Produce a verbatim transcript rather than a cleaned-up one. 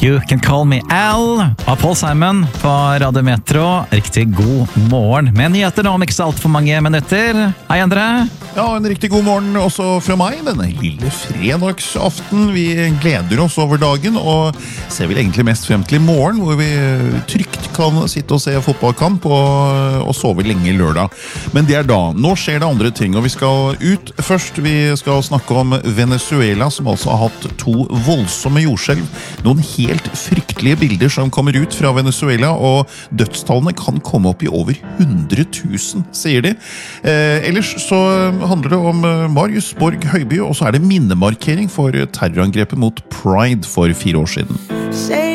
You Can Call Me Al av Paul Simon på Radio Metro. Riktig god morgen med nyheter nå om ikke så alt for mange minutter. Hei, Endre. Ja, en riktig god morgen også fra meg denne lille fredagsaften. Vi gleder oss over dagen og ser vel egentlig mest frem til i morgen, hvor vi trygt kan sitte og se fotballkamp og, og sove lenge lørdag. Men det er da. Nå skjer det andre ting, og vi skal ut først. Vi skal snakke om Venezuela, som altså har hatt to voldsomme jordskjelv. Noen helt fryktelig bilder som kommer ut fra Venezuela, og dødstallene kan komme opp i over hundre tusen, sier de. Eh, ellers så handler det om Marius Borg Høiby, og så er det minnemarkering for terrorangrepet mot Pride for fire år siden.